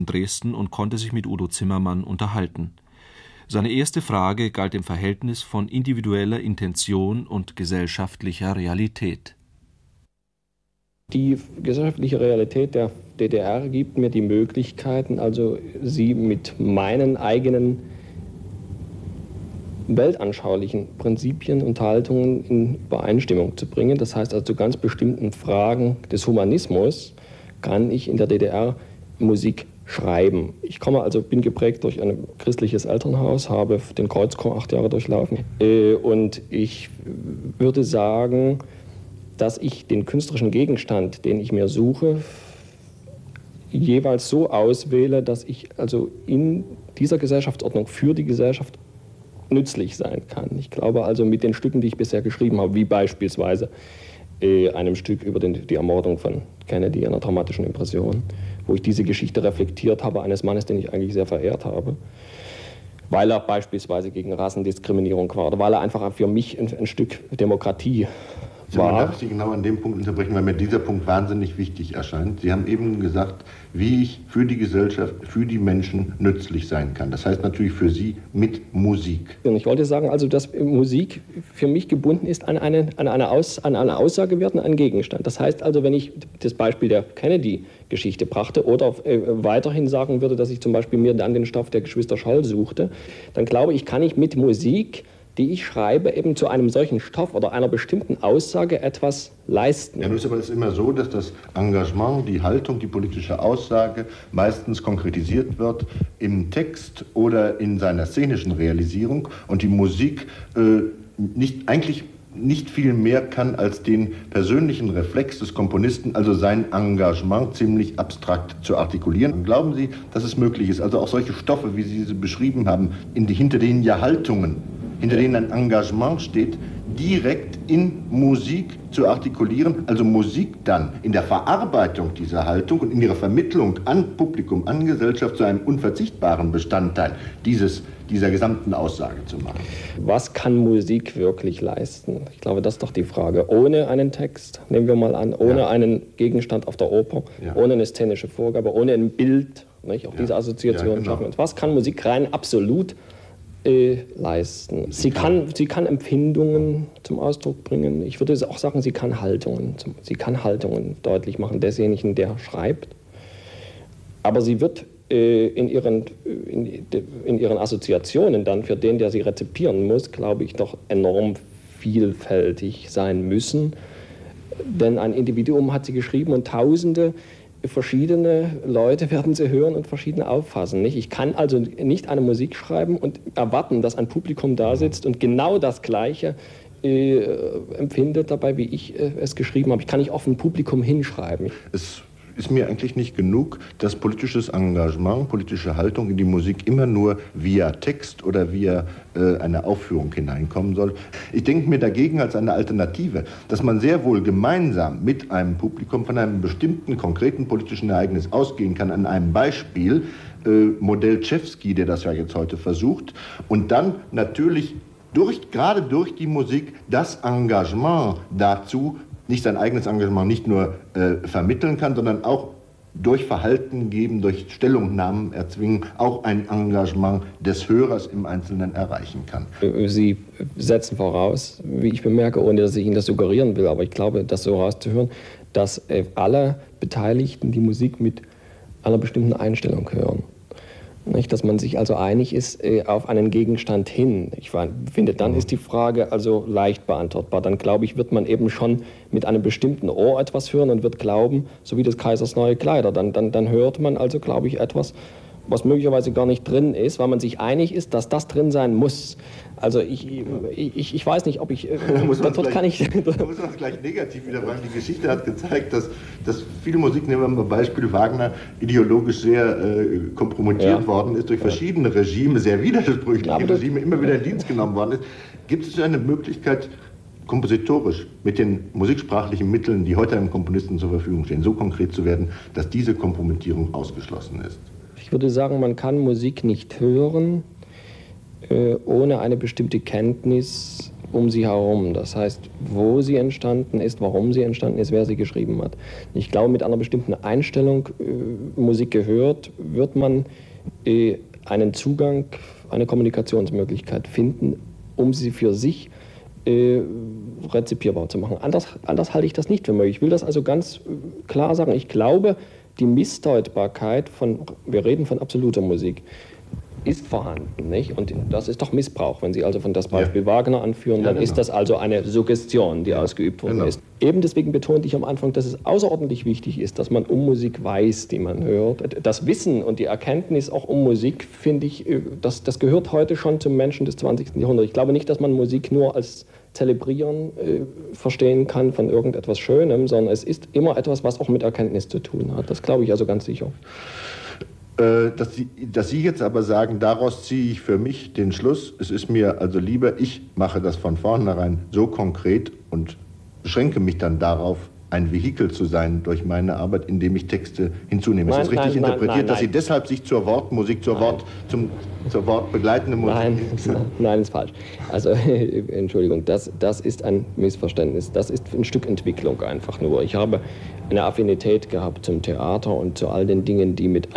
Dresden und konnte sich mit Udo Zimmermann unterhalten. Seine erste Frage galt dem Verhältnis von individueller Intention und gesellschaftlicher Realität. Die gesellschaftliche Realität der DDR gibt mir die Möglichkeiten, also sie mit meinen eigenen weltanschaulichen Prinzipien und Haltungen in Übereinstimmung zu bringen. Das heißt also, zu ganz bestimmten Fragen des Humanismus kann ich in der DDR Musik schreiben. Ich bin geprägt durch ein christliches Elternhaus, habe den Kreuzchor 8 Jahre durchlaufen und ich würde sagen, dass ich den künstlerischen Gegenstand, den ich mir suche, jeweils so auswähle, dass ich also in dieser Gesellschaftsordnung für die Gesellschaft nützlich sein kann. Ich glaube also mit den Stücken, die ich bisher geschrieben habe, wie beispielsweise einem Stück über die Ermordung von Kennedy, einer dramatischen Impression, wo ich diese Geschichte reflektiert habe, eines Mannes, den ich eigentlich sehr verehrt habe, weil er beispielsweise gegen Rassendiskriminierung war oder weil er einfach für mich ein Stück Demokratie war. Darf ich Sie genau an dem Punkt unterbrechen, weil mir dieser Punkt wahnsinnig wichtig erscheint. Sie haben eben gesagt, wie ich für die Gesellschaft, für die Menschen nützlich sein kann. Das heißt natürlich für Sie mit Musik. Und ich wollte sagen, also, dass Musik für mich gebunden ist an eine Aussagewert und einen Gegenstand. Das heißt also, wenn ich das Beispiel der Kennedy-Geschichte brachte oder weiterhin sagen würde, dass ich zum Beispiel mir dann den Stoff der Geschwister Scholl suchte, dann glaube ich, kann ich mit Musik, die ich schreibe, eben zu einem solchen Stoff oder einer bestimmten Aussage etwas leisten. Ja, nun ist aber es immer so, dass das Engagement, die Haltung, die politische Aussage meistens konkretisiert wird im Text oder in seiner szenischen Realisierung und die Musik eigentlich nicht viel mehr kann als den persönlichen Reflex des Komponisten, also sein Engagement ziemlich abstrakt zu artikulieren. Glauben Sie, dass es möglich ist, also auch solche Stoffe, wie Sie sie beschrieben haben, hinter denen ja Haltungen, hinter denen ein Engagement steht, direkt in Musik zu artikulieren, also Musik dann in der Verarbeitung dieser Haltung und in ihrer Vermittlung an Publikum, an Gesellschaft zu einem unverzichtbaren Bestandteil dieser gesamten Aussage zu machen. Was kann Musik wirklich leisten? Ich glaube, das ist doch die Frage. Ohne einen Text, nehmen wir mal an, ohne einen Gegenstand auf der Oper, ohne eine szenische Vorgabe, ohne ein Bild, nicht? Auch diese Assoziationen schaffen. Und was kann Musik rein absolut leisten? Sie kann Empfindungen zum Ausdruck bringen. Ich würde auch sagen, sie kann Haltungen deutlich machen desjenigen, der schreibt. Aber sie wird in ihren Assoziationen dann für den, der sie rezipieren muss, glaube ich, doch enorm vielfältig sein müssen. Denn ein Individuum hat sie geschrieben und Tausende verschiedene Leute werden sie hören und verschiedene auffassen. Nicht? Ich kann also nicht eine Musik schreiben und erwarten, dass ein Publikum da sitzt und genau das Gleiche empfindet dabei, wie ich es geschrieben habe. Ich kann nicht auf ein Publikum hinschreiben. Es ist mir eigentlich nicht genug, dass politisches Engagement, politische Haltung in die Musik immer nur via Text oder via eine Aufführung hineinkommen soll. Ich denke mir dagegen als eine Alternative, dass man sehr wohl gemeinsam mit einem Publikum von einem bestimmten konkreten politischen Ereignis ausgehen kann, an einem Beispiel, Modell Tschewski, der das ja jetzt heute versucht, und dann natürlich gerade durch die Musik das Engagement dazu, nicht sein eigenes Engagement nicht nur vermitteln kann, sondern auch durch Verhalten geben, durch Stellungnahmen erzwingen, auch ein Engagement des Hörers im Einzelnen erreichen kann. Sie setzen voraus, wie ich bemerke, ohne dass ich Ihnen das suggerieren will, aber ich glaube, das so rauszuhören, dass alle Beteiligten die Musik mit einer bestimmten Einstellung hören. Nicht, dass man sich also einig ist auf einen Gegenstand hin. Ich finde, dann ist die Frage also leicht beantwortbar. Dann, glaube ich, wird man eben schon mit einem bestimmten Ohr etwas hören und wird glauben, so wie des Kaisers neue Kleider. Dann hört man also, glaube ich, etwas, was möglicherweise gar nicht drin ist, weil man sich einig ist, dass das drin sein muss. Also ich weiß nicht, ob ich... Da muss man es gleich negativ wieder sagen. Die Geschichte hat gezeigt, dass viele Musik, nehmen wir mal Beispiel Wagner, ideologisch sehr kompromittiert worden ist, durch verschiedene Regime, sehr widersprüchliche Regime, immer wieder in Dienst genommen worden ist. Gibt es eine Möglichkeit, kompositorisch mit den musiksprachlichen Mitteln, die heute einem Komponisten zur Verfügung stehen, so konkret zu werden, dass diese Kompromittierung ausgeschlossen ist? Ich würde sagen, man kann Musik nicht hören, ohne eine bestimmte Kenntnis um sie herum. Das heißt, wo sie entstanden ist, warum sie entstanden ist, wer sie geschrieben hat. Ich glaube, mit einer bestimmten Einstellung Musik gehört, wird man einen Zugang, eine Kommunikationsmöglichkeit finden, um sie für sich rezipierbar zu machen. Anders halte ich das nicht für möglich. Ich will das also ganz klar sagen. Ich glaube, die Missdeutbarkeit wir reden von absoluter Musik, ist vorhanden, nicht? Und das ist doch Missbrauch. Wenn Sie also von das Beispiel Wagner anführen, dann ist das also eine Suggestion, die ausgeübt worden ist. Eben deswegen betonte ich am Anfang, dass es außerordentlich wichtig ist, dass man um Musik weiß, die man hört. Das Wissen und die Erkenntnis auch um Musik, finde ich, das gehört heute schon zum Menschen des 20. Jahrhunderts. Ich glaube nicht, dass man Musik nur als Zelebrieren verstehen kann von irgendetwas Schönem, sondern es ist immer etwas, was auch mit Erkenntnis zu tun hat. Das glaube ich also ganz sicher. Dass Sie jetzt aber sagen, daraus ziehe ich für mich den Schluss, es ist mir also lieber, ich mache das von vornherein so konkret und beschränke mich dann darauf, ein Vehikel zu sein durch meine Arbeit, indem ich Texte hinzunehme. Ist das richtig interpretiert, dass Sie deshalb sich zur Wortmusik, zur wortbegleitenden Musik... Nein, ist falsch. Also, Entschuldigung, das ist ein Missverständnis. Das ist ein Stück Entwicklung einfach nur. Ich habe eine Affinität gehabt zum Theater und zu all den Dingen, die mit